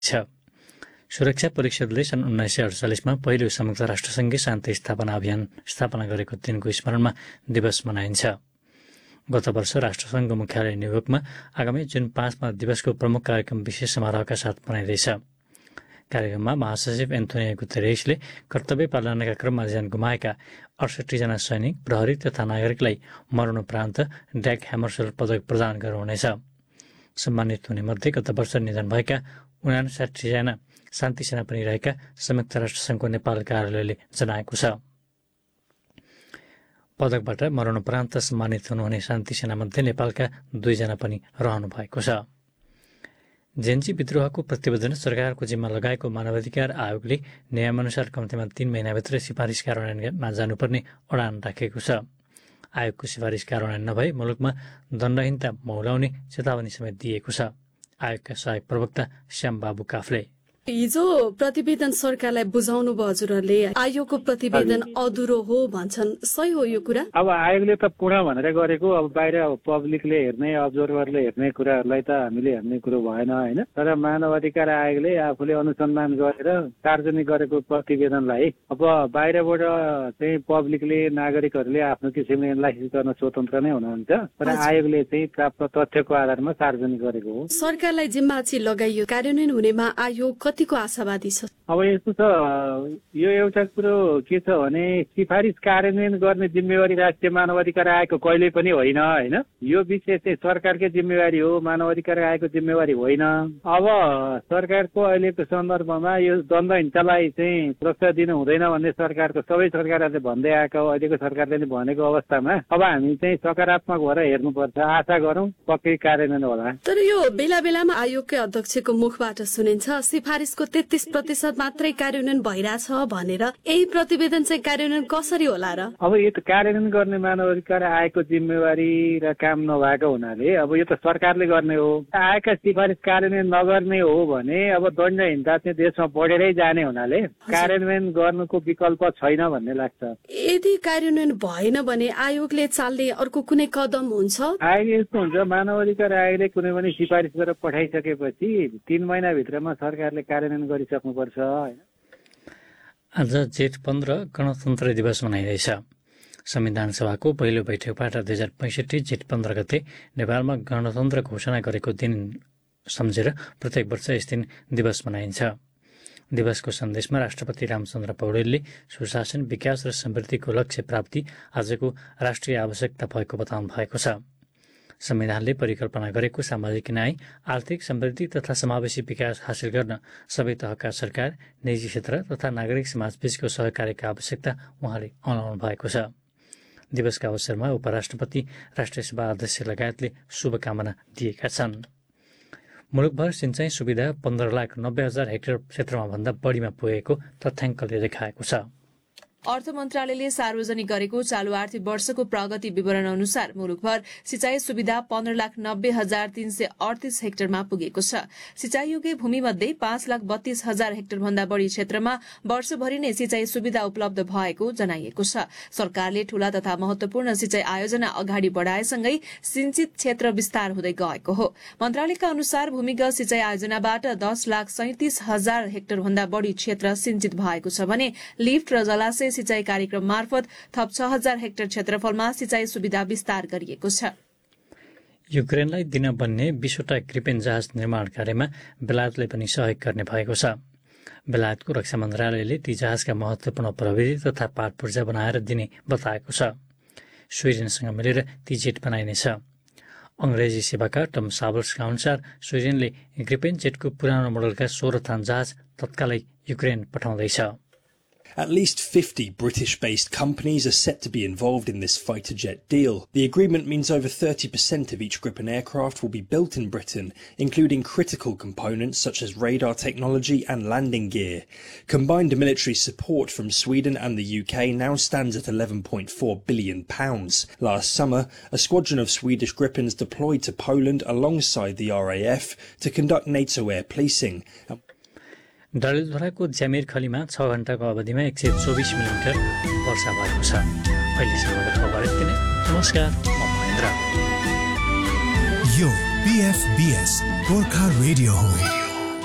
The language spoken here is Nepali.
छ। सुरक्षा परिषदले सन् 1948 मा पहिलो संयुक्त राष्ट्रसङ्घीय शान्ति स्थापना अभियान स्थापना गरेको दिनको स्मरणमा दिवस मनाइन्छ। गत वर्ष राष्ट्रसङ्घको मुख्यालय न्युयोर्कमा आगामी जुन 5 मा दिवसको प्रमुख कार्यक्रम विशेष समारोहका साथ मनाइँदैछ। कार्यक्रममा महासचिव एन्थोनियो गुतेरेसले कर्तव्य पालनाका क्रममा ज्यान गुमाएका 68 जना सैनिक, प्रहरी तथा नागरिकलाई मरणोपरान्त ड्याग ह्यामरसोल्ड पदक प्रदान गर्नुहुनेछ। सम्मानित हुने मध्ये गत वर्ष निधन भएका 59 जना शान्ति सेना पनि रहेका संयुक्त राष्ट्रसङ्घको नेपाल कार्यालयले जनाएको छ। पदकबाट मरणोपरान्त सम्मानित हुनुहुने शान्ति सेनामध्ये नेपालका 2 जना पनि रहनु भएको छ। जेन्जी विद्रोहको प्रतिवेदन सरकारको जिम्मा लगाएको मानवाधिकार आयोगले नियमअनुसार कम्तीमा 3 महिनाभित्र सिफारिस कार्यान्वयनमा जानुपर्ने अडान राखेको छ। आयोगको सिफारिस कार्यान्वयन नभए मुलुकमा दण्डहीनता मौलाउने चेतावनी समेत दिएको छ। आयोगका सहायक प्रवक्ता श्याम बाबु काफले हिजो प्रतिवेदन सरकारलाई बुझाउनु भयो, हजुरहरूले आयोगको प्रतिवेदन अधुरो हो भन्छन्, सही हो यो कुरा? अब आयोगले त पूर्ण भनेर गरेको, अब बाहिर पब्लिकले हेर्ने, अब्जर्भरले हेर्ने कुराहरूलाई त हामीले हेर्ने कुरो भएन होइन। तर मानव अधिकार आयोगले आफूले अनुसन्धान गरेर सार्वजनिक गरेको प्रतिवेदनलाई अब बाहिरबाट चाहिँ पब्लिकले, नागरिकहरूले आफ्नो किसिमले एनालाइसिस गर्न स्वतन्त्र नै हुनुहुन्छ। तर आयोगले चाहिँ प्राप्त तथ्यको आधारमा सार्वजनिक गरेको हो। सरकारलाई जिम्माची लगाइयो, कार्यान्वयन हुनेमा आयोग कतिको आशावादी छ? अब यस्तो छ, यो एउटा कुरो के छ भने सिफारिस कार्यान्वयन गर्ने जिम्मेवारी राष्ट्रिय मानवाधिकार आयोगको कहिले पनि होइन होइन। यो विषय चाहिँ सरकारकै जिम्मेवारी हो, मानवाधिकार आयोगको जिम्मेवारी होइन। अब सरकारको अहिलेको सन्दर्भमा यो द्वन्द्वहीनतालाई चाहिँ सुरक्षा दिनु हुँदैन भन्ने सरकारको सबै सरकारहरूले भन्दै आएको, अहिलेको सरकारले नि भनेको अवस्थामा अब हामी चाहिँ सकारात्मक भएर हेर्नुपर्छ, आशा गरौँ पक्कै कार्यान्वयन होला। तर यो बेला बेलामा आयोगकै अध्यक्षको मुखबाट सुनिन्छ सिफारिसको 33% मात्रै कार्यान्वयन भइरहेछ भनेर। यही प्रतिवेदन चाहिँ कार्यान्वयन कसरी होला र? अब यो त कार्यान्वयन गर्ने मानवाधिकार आयोगको जिम्मेवारी र काम नभएको हुनाले अब यो त सरकारले गर्ने हो। आयोगका सिफारिस कार्यान्वयन नगर्ने हो भने अब दण्डहीनता चाहिँ देशमा बढेरै जाने हुनाले कार्यान्वयन गर्नुको विकल्प छैन भन्ने लाग्छ। यदि कार्यान्वयन भएन भने आयोगले चाल्ने अर्को कुनै कदम हुन्छ? आयोग यस्तो हुन्छ, मानवाधिकार आयोगले कुनै पनि सिफारिस गरेर पठाइसकेपछि 3 महिनाभित्रमा सरकारले कार्यान्वयन गरिसक्नुपर्छ। आज जेठ 15 गणतन्त्र दिवस मनाइँदैछ। संविधान सभाको पहिलो बैठकबाट 2065 जेठ 15 गते नेपालमा गणतन्त्र घोषणा गरेको दिन सम्झेर प्रत्येक वर्ष यस दिन दिवस मनाइन्छ। दिवसको सन्देशमा राष्ट्रपति रामचन्द्र पौडेलले सुशासन, विकास र समृद्धिको लक्ष्य प्राप्ति आजको राष्ट्रिय आवश्यकता भएको बताउनु भएको छ। संविधानले परिकल्पना गरेको सामाजिक न्याय, आर्थिक समृद्धि तथा समावेशी विकास हासिल गर्न सबै तहका सरकार, निजी क्षेत्र तथा नागरिक समाजबीचको सहकार्यको आवश्यकता उहाँले अनाउनु भएको छ। दिवसका अवसरमा उपराष्ट्रपति, राष्ट्रिय सभा अध्यक्ष लगायतले शुभकामना दिएका छन्। मुलुकभर सिंचाइ सुविधा 15,90,000 हेक्टर क्षेत्रमा भन्दा बढीमा पुगेको तथ्याङ्कले देखाएको छ। अर्थ मन्त्रालयले सार्वजनिक गरेको चालू आर्थिक वर्षको प्रगति विवरण अनुसार मुलुकभर सिंचाई सुविधा 15,90,338 हेक्टरमा पुगेको छ। सिंचाईयोग्य भूमिमध्ये 5,32,000 हेक्टर भन्दा बढ़ी क्षेत्रमा वर्षभरि नै सिंचाई सुविधा उपलब्ध भएको जनाइएको छ। सरकारले ठूला तथा महत्वपूर्ण सिंचाई आयोजना अगाडि बढ़ाएसँगै सिंचित क्षेत्र विस्तार हुँदै गएको हो। मन्त्रालयका अनुसार भूमिगत सिंचाई आयोजनाबाट 10,37,000 हेक्टर भन्दा बढ़ी क्षेत्र सिंचित भएको छ भने लिफ्ट र जलाशय सिंचाई कार्यक्रम मार्फत थप 6,000 हेक्टर क्षेत्रफलमा सिंचाई सुविधा विस्तार गरिएको छ। युक्रेनलाई दिन बन्ने 20वटा ग्रिपेन जहाज निर्माण कार्यमा बेलायतले पनि सहयोग गर्ने भएको छ। बेलायतको रक्षा मन्त्रालयले ती जहाजका महत्वपूर्ण प्रविधि तथा पाट पूर्जा बनाएर दिने बताएको छ। स्विडेनसँग मिलेर ती जेट बनाइनेछ। अंग्रेजी सेवाका टम साबल्सका अनुसार स्विडेनले ग्रिपेन जेटको पुरानो मोडलका 16 थान जहाज तत्कालै Ukraine पठाउँदैछ। At least 50 British-based companies are set to be involved in this fighter jet deal. The agreement means over 30% of each Gripen aircraft will be built in Britain, including critical components such as radar technology and landing gear. Combined military support from Sweden and the UK now stands at £11.4 billion. Last summer, a squadron of Swedish Gripens deployed to Poland alongside the RAF to conduct NATO air policing. डडेलधुराको ज्यामिरखलीमा 6 घण्टाको अवधिमा 124 मिलिमिटर वर्षा भएको छ। अहिलेसम्मको खबर यति नै। नमस्कार, म महेन्द्र। यो BFBS गोर्खा रेडियो हो।